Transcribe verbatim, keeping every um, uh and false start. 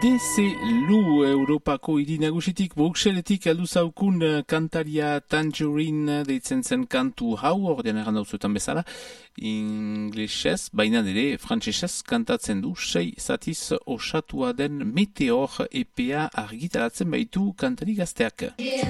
D C Lu Europako hiri nagusitik Bruxelletik aldu zaukun kantaria Tangerine deitzen zen kantu hau, ordean erran dauzuetan bezala, inglesez, baina ere frantsesez kantatzen du, sei zatiz osatua den Meteor epea argitaratzen baitu kantari gazteak.